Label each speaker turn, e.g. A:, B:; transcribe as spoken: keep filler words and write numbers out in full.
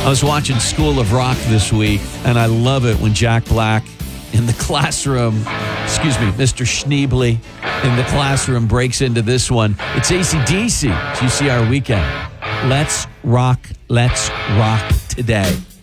A: I was watching School of Rock this week, and I love it when Jack Black in the classroom, excuse me, Mister Schneebly in the classroom breaks into this one. It's A C D C, G C R Weekend. Let's rock, let's rock today.